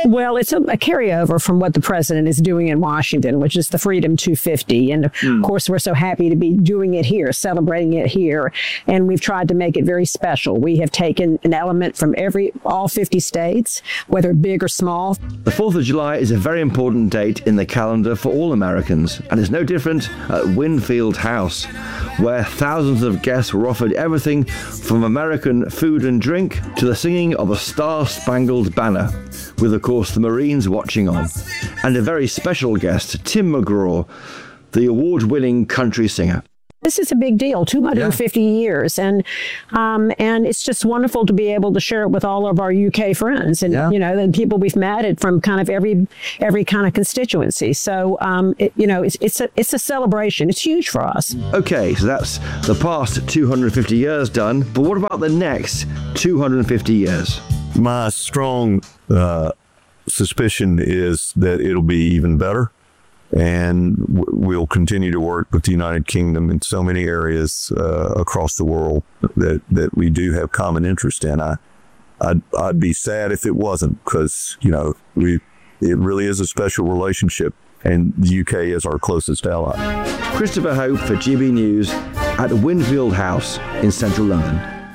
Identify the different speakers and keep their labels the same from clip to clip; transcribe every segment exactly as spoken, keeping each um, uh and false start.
Speaker 1: Well, it's a, a carryover from what the president is doing in Washington, which is the Freedom two fifty. And mm. of course, we're so happy to be doing it here, celebrating it here. And we've tried to make it very special. We have taken an element from every all fifty states, whether big or small.
Speaker 2: The fourth of July is a very important date in the calendar for all Americans, and it's no different at Winfield House, where thousands of guests were offered everything from American food and drink to the singing of a Star-Spangled Banner, with, of course, the Marines watching on, and a very special guest, Tim McGraw, the award-winning country singer.
Speaker 1: This is a big deal, two hundred fifty yeah. years, and um, and it's just wonderful to be able to share it with all of our U K friends and yeah. you know the people we've met from kind of every every kind of constituency. So um, it, you know it's it's a it's a celebration. It's huge for us.
Speaker 2: Okay, so that's the past two hundred fifty years done, but what about the next two hundred fifty years?
Speaker 3: My strong uh, suspicion is that it'll be even better. And we'll continue to work with the United Kingdom in so many areas uh, across the world that, that we do have common interest in. I, I'd, I'd be sad if it wasn't, because, you know, we it really is a special relationship, and the U K is our closest ally.
Speaker 2: Christopher Hope for G B News at Winfield House in central London.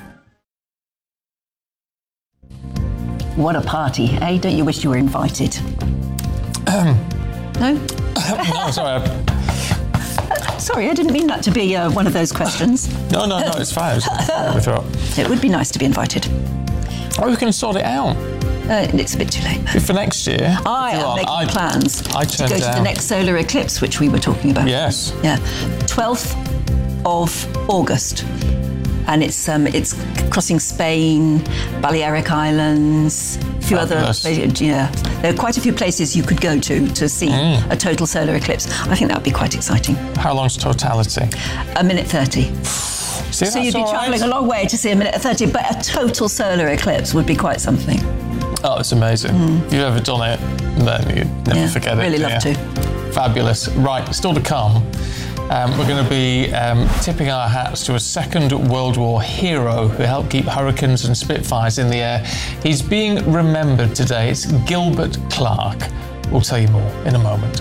Speaker 4: What a party, eh? Don't you wish you were invited? Um, no?
Speaker 5: No, sorry. I...
Speaker 4: Sorry, I didn't mean that to be uh, one of those questions.
Speaker 5: No, no, no, it's fine.
Speaker 4: It would be nice to be invited.
Speaker 5: Oh, we can sort it out.
Speaker 4: Uh, it's a bit too late.
Speaker 5: For next year.
Speaker 4: I am
Speaker 5: are,
Speaker 4: making
Speaker 5: I,
Speaker 4: plans
Speaker 5: I
Speaker 4: to go
Speaker 5: down.
Speaker 4: to the next solar eclipse, which we were talking about.
Speaker 5: Yes.
Speaker 4: Yeah. twelfth of August. And it's um, it's crossing Spain, Balearic Islands, a few Fabulous. other places. Yeah, there are quite a few places you could go to to see mm. a total solar eclipse. I think that would be quite exciting.
Speaker 5: How long's totality?
Speaker 4: A minute thirty.
Speaker 5: See,
Speaker 4: so you'd be travelling
Speaker 5: right.
Speaker 4: a long way to see a minute thirty, but a total solar eclipse would be quite something.
Speaker 5: Oh, it's amazing. Mm. If you've ever done it, then you never
Speaker 4: yeah,
Speaker 5: forget it.
Speaker 4: Really love
Speaker 5: you?
Speaker 4: to.
Speaker 5: Fabulous. Right, still to come. Um, we're going to be um, tipping our hats to a Second World War hero who helped keep Hurricanes and Spitfires in the air. He's being remembered today. It's Gilbert Clarke. We'll tell you more in a moment.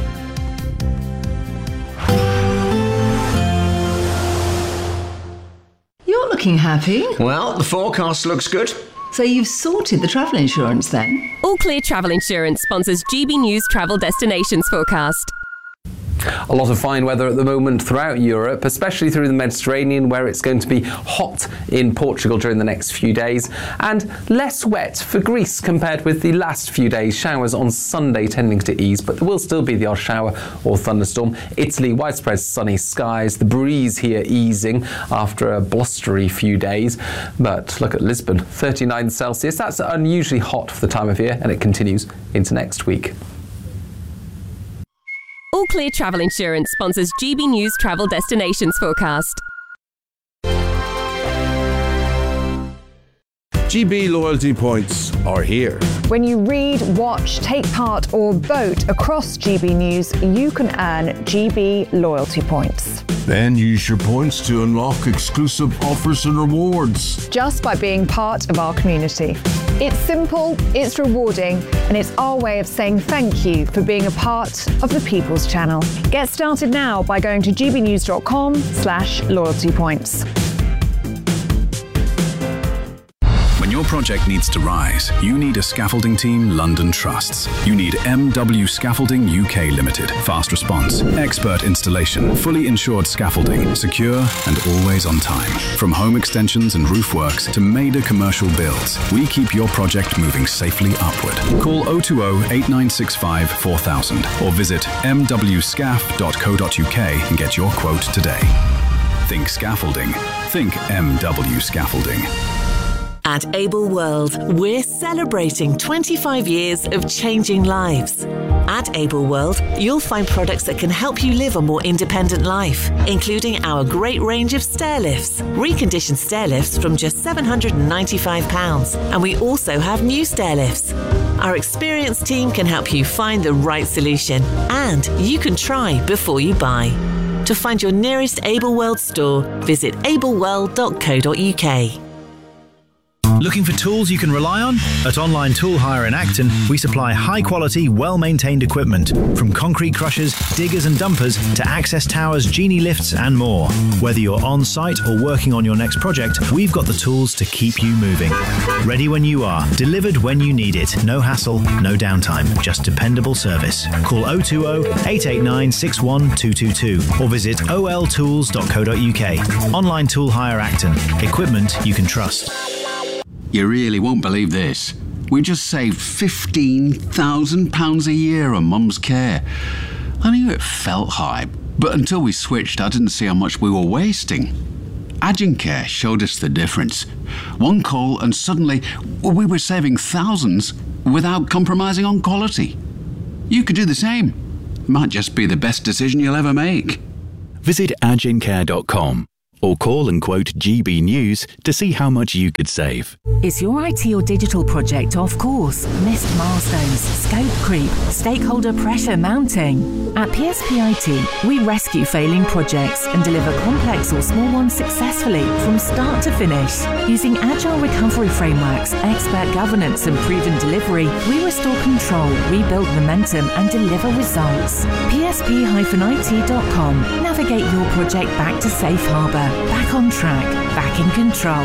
Speaker 6: You're looking happy.
Speaker 7: Well, the forecast looks good.
Speaker 6: So you've sorted the travel insurance then?
Speaker 8: All Clear Travel Insurance sponsors G B News Travel Destinations Forecast.
Speaker 9: A lot of fine weather at the moment throughout Europe, especially through the Mediterranean, where it's going to be hot in Portugal during the next few days, and less wet for Greece compared with the last few days. Showers on Sunday tending to ease, but there will still be the odd shower or thunderstorm. Italy, widespread sunny skies, the breeze here easing after a blustery few days. But look at Lisbon, thirty-nine Celsius. That's unusually hot for the time of year, and it continues into next week.
Speaker 8: All Clear Travel Insurance sponsors G B News Travel Destinations Forecast.
Speaker 10: G B loyalty points are here.
Speaker 11: When you read, watch, take part or vote across G B News, you can earn G B loyalty points.
Speaker 10: Then use your points to unlock exclusive offers and rewards.
Speaker 11: Just by being part of our community. It's simple, it's rewarding, and it's our way of saying thank you for being a part of the People's Channel. Get started now by going to gbnews.com slash loyalty points.
Speaker 12: When your project needs to rise, you need a scaffolding team London trusts. You need M W Scaffolding U K Limited. Fast response, expert installation, fully insured scaffolding, secure and always on time. From home extensions and roof works to major commercial builds, we keep your project moving safely upward. Call oh two oh, eight nine six five, four thousand or visit m w scaff dot co dot u k and get your quote today. Think scaffolding. Think M W Scaffolding.
Speaker 13: At Able World, we're celebrating twenty-five years of changing lives. At Able World, you'll find products that can help you live a more independent life, including our great range of stair lifts, reconditioned stair lifts from just seven hundred ninety-five pounds. And we also have new stair lifts. Our experienced team can help you find the right solution, and you can try before you buy. To find your nearest Able World store, visit able world dot co dot u k.
Speaker 14: Looking for tools you can rely on? At Online Tool Hire in Acton, we supply high-quality, well-maintained equipment, from concrete crushers, diggers and dumpers to access towers, genie lifts and more. Whether you're on-site or working on your next project, we've got the tools to keep you moving. Ready when you are, delivered when you need it. No hassle, no downtime, just dependable service. Call oh two oh, eight eight nine, six one two two two or visit o l tools dot co dot u k. Online Tool Hire Acton. Equipment you can trust.
Speaker 15: You really won't believe this. We just saved fifteen thousand pounds a year on Mum's care. I knew it felt high, but until we switched, I didn't see how much we were wasting. Agencare showed us the difference. One call and suddenly we were saving thousands without compromising on quality. You could do the same. Might just be the best decision you'll ever make.
Speaker 16: Visit agencare dot com or call and quote G B News to see how much you could save.
Speaker 17: Is your I T or digital project off course? Missed milestones, scope creep, stakeholder pressure mounting? At P S P I T, we rescue failing projects and deliver complex or small ones successfully from start to finish. Using agile recovery frameworks, expert governance and proven delivery, we restore control, rebuild momentum and deliver results. P S P I T dot com. Navigate your project back to safe harbour. Back on track, back in control.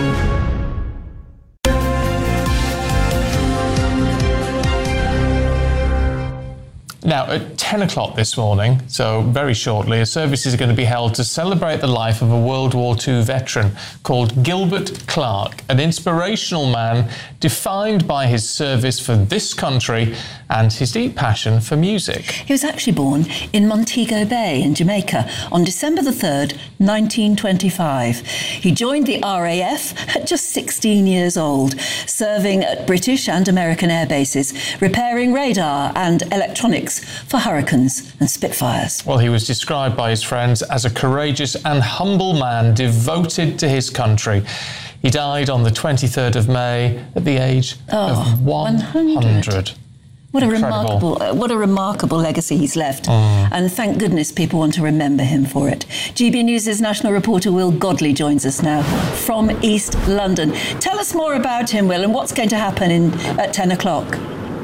Speaker 5: Now, at ten o'clock this morning, so very shortly, a service is going to be held to celebrate the life of a World War Two veteran called Gilbert Clarke, an inspirational man defined by his service for this country and his deep passion for music.
Speaker 4: He was actually born in Montego Bay in Jamaica on December the third, nineteen twenty-five. He joined the R A F at just sixteen years old, serving at British and American air bases, repairing radar and electronics for Hurricanes and Spitfires.
Speaker 5: Well, he was described by his friends as a courageous and humble man devoted to his country. He died on the twenty-third of May at the age
Speaker 4: oh,
Speaker 5: of one hundred.
Speaker 4: What a
Speaker 5: Incredible.
Speaker 4: remarkable, uh, what a remarkable legacy he's left.
Speaker 5: Mm.
Speaker 4: And thank goodness people want to remember him for it. G B News' national reporter Will Godley joins us now from East London. Tell us more about him, Will, and what's going to happen in, at ten o'clock.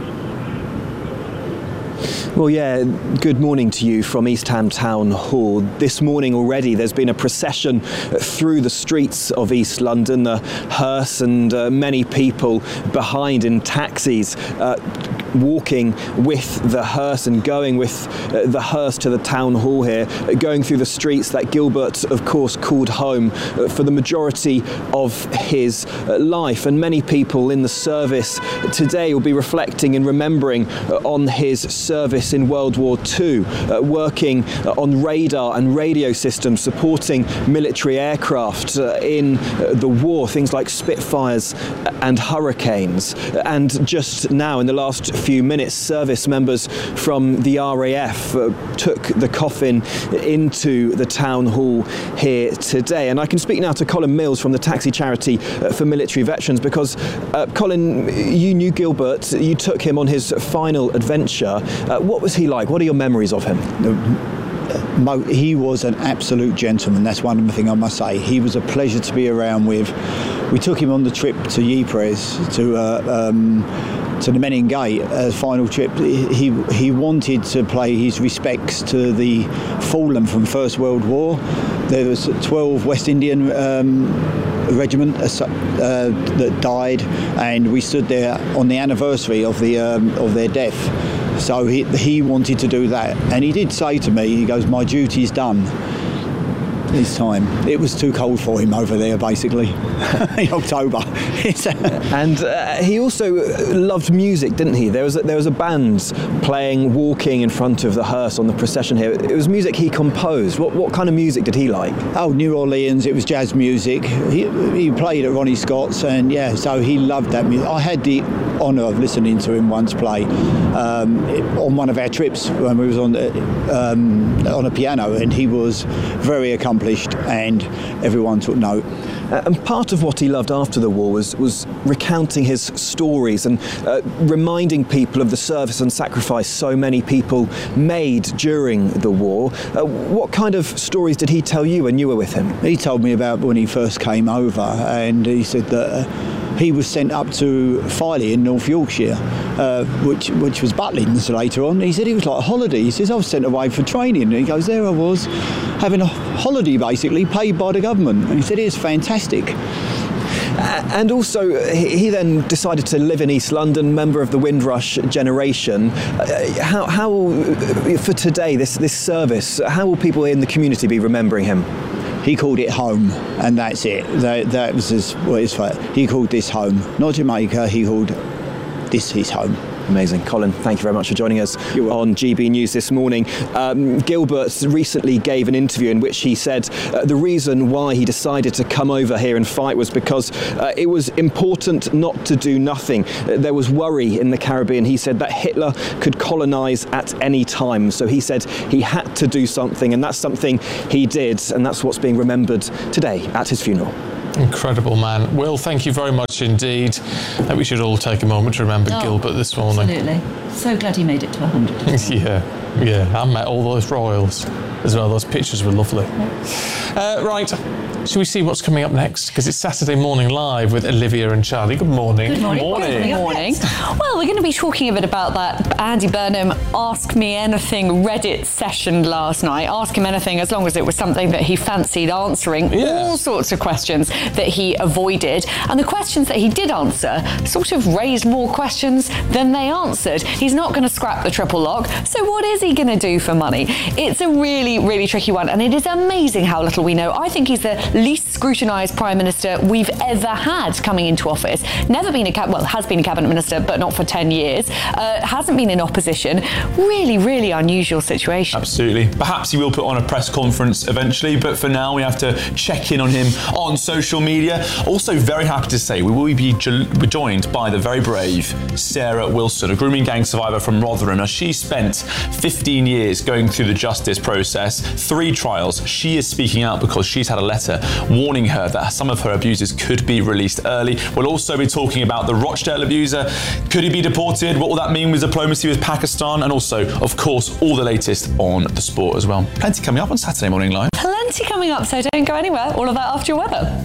Speaker 18: Well, yeah, good morning to you from East Ham Town Hall. This morning already there's been a procession through the streets of East London, the hearse and uh, many people behind in taxis uh, walking with the hearse and going with uh, the hearse to the town hall here, going through the streets that Gilbert, of course, called home uh, for the majority of his uh, life. And many people in the service today will be reflecting and remembering uh, on his service in World War Two, uh, working uh, on radar and radio systems, supporting military aircraft uh, in uh, the war, things like Spitfires and Hurricanes. And just now, in the last few minutes, service members from the R A F uh, took the coffin into the town hall here today. And I can speak now to Colin Mills from the taxi charity uh, for military veterans, because uh, Colin, you knew Gilbert, you took him on his final adventure. Uh, what was he like? What are your memories of him?
Speaker 19: He was an absolute gentleman. That's one thing I must say. He was a pleasure to be around with. We took him on the trip to Ypres to uh, um, to the Menin Gate, uh, final trip. He he wanted to pay his respects to the fallen from First World War. There was twelve West Indian um, regiment uh, uh, that died, and we stood there on the anniversary of the um, of their death. So he he wanted to do that, and he did say to me, he goes, "My duty's done this time." It was too cold for him over there, basically, in October.
Speaker 18: And uh, he also loved music, didn't he? There was a, there was a band playing, walking in front of the hearse on the procession here. It was music he composed. What what kind of music did he like?
Speaker 19: Oh, New Orleans. It was jazz music. He he played at Ronnie Scott's, and yeah, so he loved that music. I had the honour of listening to him once play um, on one of our trips when we was on um, on a piano, and he was very accomplished, and everyone took note.
Speaker 18: Uh, and part of what he loved after the war was was recounting his stories and uh, reminding people of the service and sacrifice so many people made during the war. Uh, what kind of stories did he tell you when you were with him?
Speaker 19: He told me about when he first came over, and he said that uh, he was sent up to Filey in North Yorkshire, uh, which which was Butlins later on. He said he was like a holiday. He says, I was sent away for training. And he goes, there I was, having a holiday basically, paid by the government. And he said, it was fantastic.
Speaker 18: And also, he then decided to live in East London, member of the Windrush generation. Uh, how, how, for today, this, this service, how will people in the community be remembering him?
Speaker 19: He called it home, and that's it. That, that was his, well, his, he called this home. Not Jamaica, he called this his home.
Speaker 18: Amazing. Colin, thank you very much for joining us on G B News this morning. Um, Gilbert recently gave an interview in which he said uh, the reason why he decided to come over here and fight was because uh, it was important not to do nothing. Uh, there was worry in the Caribbean. He said that Hitler could colonise at any time. So he said he had to do something, and that's something he did, and that's what's being remembered today at his funeral.
Speaker 5: Incredible man. Will, thank you very much indeed. I think we should all take a moment to remember
Speaker 4: oh,
Speaker 5: Gilbert this morning.
Speaker 4: Absolutely. So glad he made it to one hundred.
Speaker 5: yeah, yeah. I met all those royals as well. Those pictures were lovely. Uh, right, shall we see what's coming up next? Because it's Saturday Morning Live with Olivia and Charlie. Good morning.
Speaker 20: Good morning.
Speaker 5: morning.
Speaker 20: Good morning. Well, we're going to be talking a bit about that Andy Burnham Ask Me Anything Reddit session last night. Ask him anything as long as it was something that he fancied answering. Yeah. All sorts of questions that he avoided. And the questions that he did answer sort of raised more questions than they answered. He's not going to scrap the triple lock. So what is he going to do for money? It's a really, really tricky one. And it is amazing how little we know. I think he's the least scrutinised Prime Minister we've ever had coming into office. Never been a, well, has been a Cabinet Minister, but not for ten years. Uh, hasn't been in opposition. Really, really unusual situation.
Speaker 21: Absolutely. Perhaps he will put on a press conference eventually, but for now we have to check in on him on social media. Also very happy to say we will be jo- joined by the very brave Sarah Wilson, a grooming gang survivor from Rotherham. Now, she spent fifteen years going through the justice process, three trials. She is speaking out because she's had a letter warning her that some of her abusers could be released early. We'll also be talking about the Rochdale abuser. Could he be deported? What will that mean with diplomacy with Pakistan? And also, of course, all the latest on the sport as well. Plenty coming up on Saturday Morning Live.
Speaker 20: Plenty coming up, so don't go anywhere. All of that after your weather.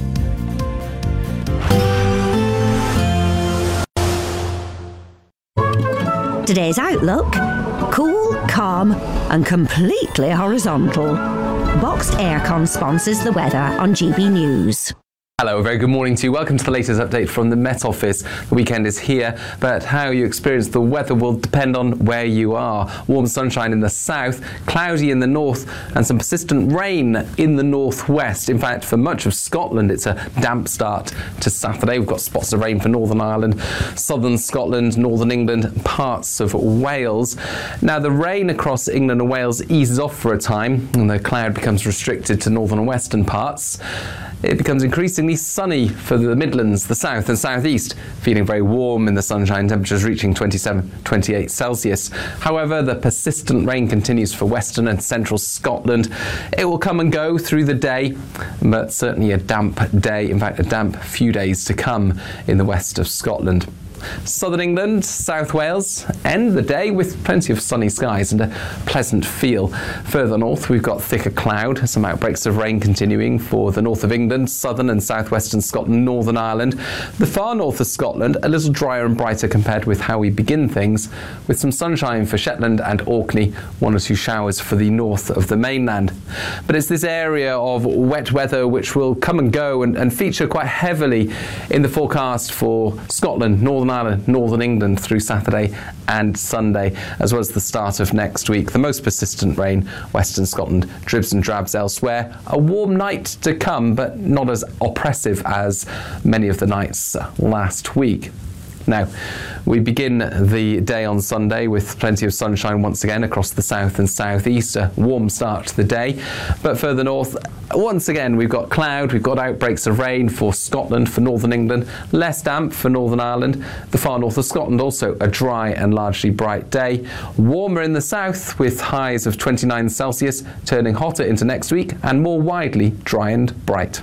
Speaker 22: Today's outlook: cool, calm and completely horizontal. Boxed Aircon sponsors the weather on G B News.
Speaker 9: Hello, a very good morning to you. Welcome to the latest update from the Met Office. The weekend is here, but how you experience the weather will depend on where you are. Warm sunshine in the south, cloudy in the north, and some persistent rain in the northwest. In fact, for much of Scotland, it's a damp start to Saturday. We've got spots of rain for Northern Ireland, southern Scotland, northern England, parts of Wales. Now, the rain across England and Wales eases off for a time, and the cloud becomes restricted to northern and western parts. It becomes increasingly sunny for the Midlands, the south and southeast, feeling very warm in the sunshine, temperatures reaching twenty-seven, twenty-eight Celsius. However, the persistent rain continues for western and central Scotland. It will come and go through the day, but certainly a damp day, in fact a damp few days to come in the west of Scotland. Southern England, South Wales end the day with plenty of sunny skies and a pleasant feel. Further north, we've got thicker cloud, some outbreaks of rain continuing for the north of England, southern and southwestern Scotland, Northern Ireland. The far north of Scotland, a little drier and brighter compared with how we begin things, with some sunshine for Shetland and Orkney, one or two showers for the north of the mainland. But it's this area of wet weather which will come and go and, and feature quite heavily in the forecast for Scotland, Northern Ireland, Northern England through Saturday and Sunday, as well as the start of next week. The most persistent rain, Western Scotland, dribs and drabs elsewhere. A warm night to come, but not as oppressive as many of the nights last week. Now, we begin the day on Sunday with plenty of sunshine once again across the south and southeast, a warm start to the day. But further north, once again, we've got cloud, we've got outbreaks of rain for Scotland, for Northern England, less damp for Northern Ireland. The far north of Scotland, also a dry and largely bright day. Warmer in the south with highs of twenty-nine Celsius, turning hotter into next week and more widely dry and bright.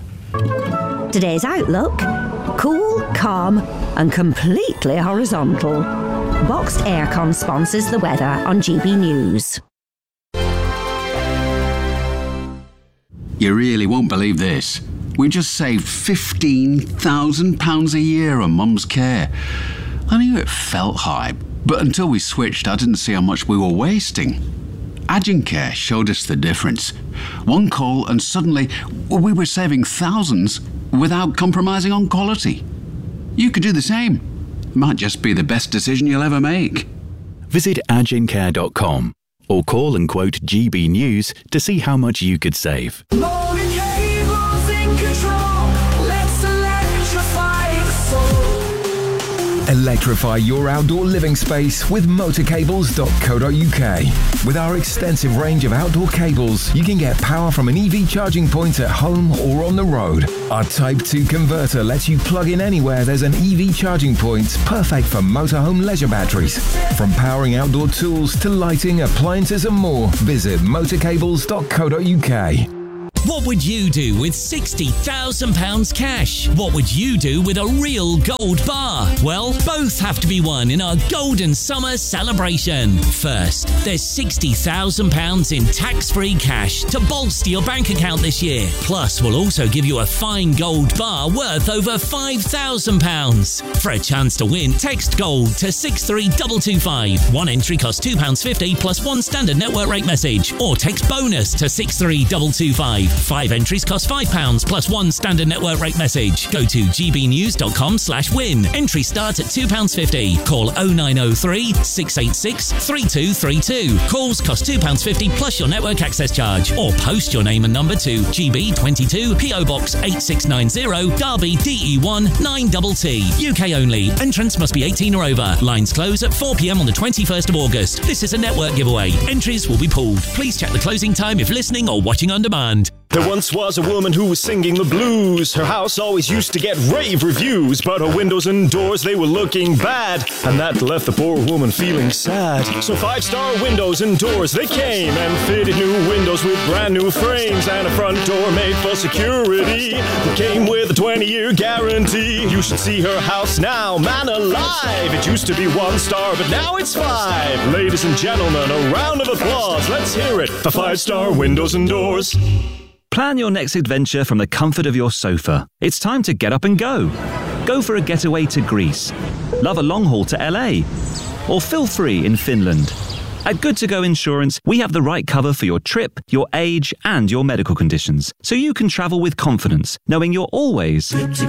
Speaker 22: Today's outlook: cool, calm and completely horizontal. Boxed Aircon sponsors the weather on G B News.
Speaker 15: You really won't believe this. We just saved fifteen thousand pounds a year on Mum's care. I knew it felt high, but until we switched, I didn't see how much we were wasting. Agincare showed us the difference. One call and suddenly we were saving thousands without compromising on quality. You could do the same. Might just be the best decision you'll ever make.
Speaker 16: Visit agincare dot com or call and quote G B News to see how much you could save.
Speaker 1: Electrify your outdoor living space with motor cables dot co dot U K. With our extensive range of outdoor cables, you can get power from an E V charging point at home or on the road. Our Type two converter lets you plug in anywhere there's an E V charging point, perfect for motorhome leisure batteries. From powering outdoor tools to lighting, appliances and more, visit motor cables dot co dot U K.
Speaker 3: What would you do with sixty thousand pounds cash? What would you do with a real gold bar? Well, both have to be won in our Golden Summer celebration. First, there's sixty thousand pounds in tax-free cash to bolster your bank account this year. Plus, we'll also give you a fine gold bar worth over five thousand pounds. For a chance to win, text GOLD to six three two two five. One entry costs two pounds fifty plus one standard network rate message. Or text BONUS to six three two two five. Five entries cost five pounds plus one standard network rate message. Go to g b news dot com slash win. Entry starts at two pounds fifty. Call oh nine oh three, six eight six, three two three two. Calls cost two pounds fifty plus your network access charge. Or post your name and number to G B twenty-two, P O Box eight six nine zero, Derby D E one nine T T. U K only. Entrance must be eighteen or over. Lines close at four p m on the twenty-first of August. This is a network giveaway. Entries will be pulled. Please check the closing time if listening or watching on demand.
Speaker 23: There once was a woman who was singing the blues. Her house always used to get rave reviews, but her windows and doors, they were looking bad, and that left the poor woman feeling sad. So Five Star Windows and Doors, they came and fitted new windows with brand new frames and a front door made for security that came with a twenty year guarantee. You should see her house now, man alive. It used to be one star, but now it's five. Ladies and gentlemen, a round of applause. Let's hear it for Five Star Windows and Doors.
Speaker 24: Plan your next adventure from the comfort of your sofa. It's time to get up and go. Go for a getaway to Greece. Love a long haul to L A. Or feel free in Finland. At Good To Go Insurance, we have the right cover for your trip, your age, and your medical conditions, so you can travel with confidence, knowing you're always good to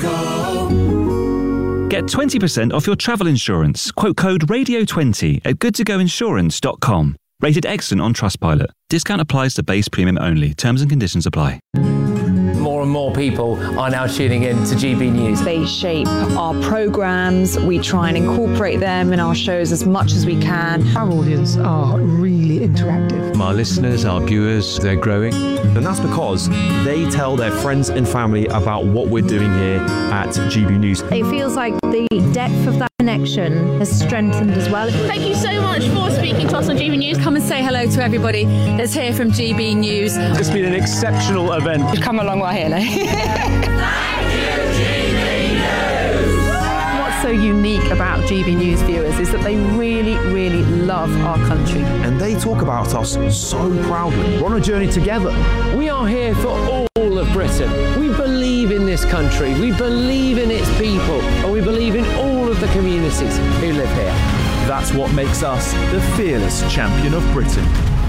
Speaker 24: go. Get twenty percent off your travel insurance. Quote code radio twenty at good to go insurance dot com. Rated excellent on Trustpilot. Discount applies to base premium only. Terms and conditions apply.
Speaker 25: More and more people are now tuning in to G B News.
Speaker 11: They shape our programmes. We try and incorporate them in our shows as much as we can.
Speaker 26: Our audience are really interactive.
Speaker 27: Our listeners, our viewers, they're growing.
Speaker 28: And that's because they tell their friends and family about what we're doing here at G B News.
Speaker 29: It feels like the depth of that connection has strengthened as well.
Speaker 30: Thank you so much for speaking to us on G B News. Come and say hello to everybody that's here from G B News.
Speaker 28: It's been an exceptional event.
Speaker 20: We've come a long way here now.
Speaker 30: Thank you, G B News.
Speaker 6: What's so unique about G B News viewers is that they really, really love our country.
Speaker 28: And they talk about us so proudly. We're on a journey together.
Speaker 25: We are here for all of Britain. We believe in this country, we believe in its people, and we believe in all of the communities who live here.
Speaker 28: That's what makes us the fearless champion of Britain.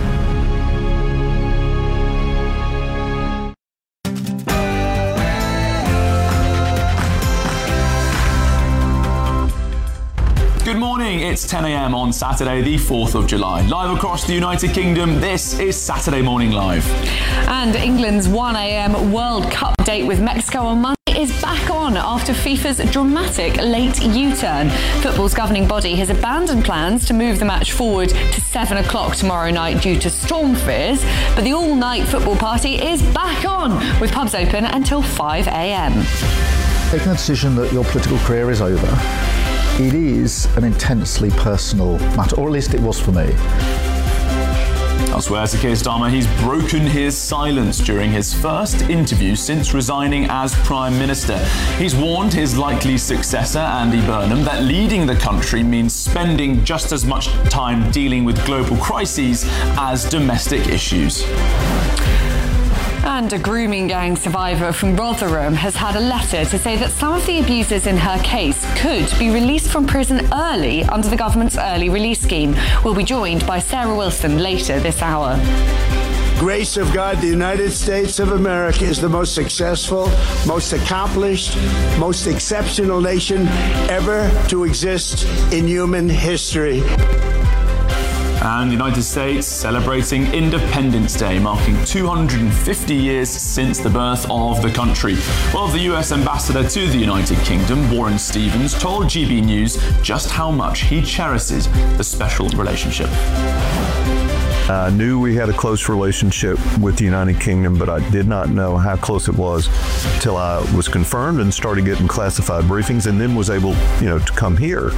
Speaker 21: Good morning, it's ten a m on Saturday, the fourth of July. Live across the United Kingdom, this is Saturday Morning Live.
Speaker 20: And England's one a m World Cup date with Mexico on Monday is back on after FIFA's dramatic late U-turn. Football's governing body has abandoned plans to move the match forward to seven o'clock tomorrow night due to storm fears, but the all-night football party is back on, with pubs open until five a m.
Speaker 31: Taking a decision that your political career is over, it is an intensely personal matter, or at least it was for me.
Speaker 21: Elsewhere, Sir Keir Starmer, he's broken his silence during his first interview since resigning as Prime Minister. He's warned his likely successor, Andy Burnham, that leading the country means spending just as much time dealing with global crises as domestic issues.
Speaker 20: And a grooming gang survivor from Rotherham has had a letter to say that some of the abusers in her case could be released from prison early under the government's early release scheme. We'll be joined by Sarah Wilson later this hour.
Speaker 2: Grace of God, the United States of America is the most successful, most accomplished, most exceptional nation ever to exist in human history.
Speaker 21: And the United States celebrating Independence Day, marking two hundred fifty years since the birth of the country. Well, the U S ambassador to the United Kingdom, Warren Stevens, told G B News just how much he cherishes the special relationship.
Speaker 4: I knew we had a close relationship with the United Kingdom, but I did not know how close it was until I was confirmed and started getting classified briefings, and then was able, you know, to come here.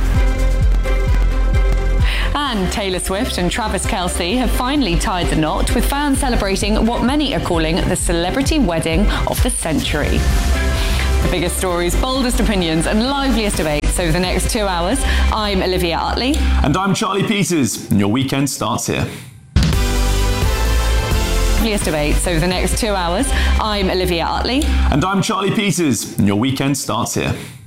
Speaker 20: And Taylor Swift and Travis Kelce have finally tied the knot, with fans celebrating what many are calling the celebrity wedding of the century. The biggest stories, boldest opinions and liveliest debates over the next two hours. I'm Olivia Utley.
Speaker 21: And I'm Charlie Peters, and your weekend starts here.
Speaker 20: Liveliest debates over the next two hours. I'm Olivia Utley.
Speaker 21: And I'm Charlie Peters, and your weekend starts here.